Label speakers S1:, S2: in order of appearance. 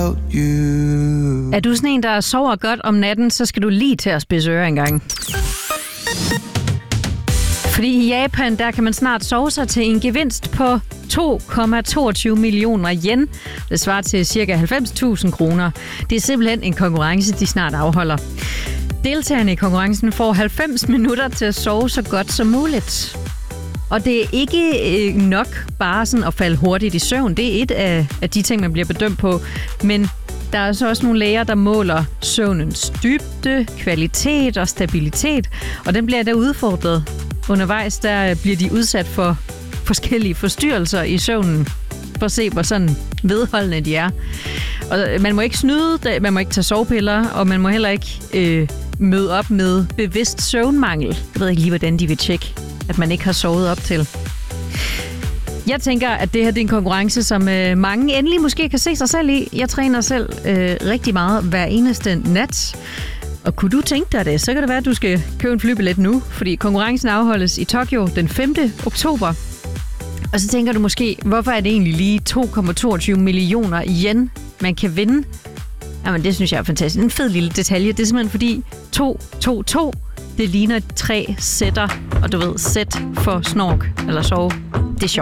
S1: Er du sådan en, der sover godt om natten, så skal du lige til at spidse ører engang. Fordi i Japan, der kan man snart sove sig til en gevinst på 2,22 millioner yen. Det svarer til ca. 90.000 kroner. Det er simpelthen en konkurrence, de snart afholder. Deltagerne i konkurrencen får 90 minutter til at sove så godt som muligt. Og det er ikke nok bare sådan at falde hurtigt i søvn. Det er et af de ting, man bliver bedømt på. Men der er så også nogle læger, der måler søvnens dybde, kvalitet og stabilitet. Og den bliver der udfordret. Undervejs der bliver de udsat for forskellige forstyrrelser i søvnen. For at se, hvor sådan vedholdende de er. Og man må ikke snyde, man må ikke tage sovepiller, og man må heller ikke møde op med bevidst søvnmangel. Jeg ved ikke lige, hvordan de vil tjekke, at man ikke har sovet op til. Jeg tænker, at det her det er en konkurrence, som mange endelig måske kan se sig selv i. Jeg træner selv rigtig meget hver eneste nat. Og kunne du tænke dig det, så kan det være, at du skal købe en flybillet nu, fordi konkurrencen afholdes i Tokyo den 5. oktober. Og så tænker du måske, hvorfor er det egentlig lige 2,22 millioner yen, man kan vinde? Jamen, det synes jeg er fantastisk. En fed lille detalje. Det er simpelthen fordi 2, det ligner 3 sætter, og du ved, sæt for snork eller sove. Det er sjovt.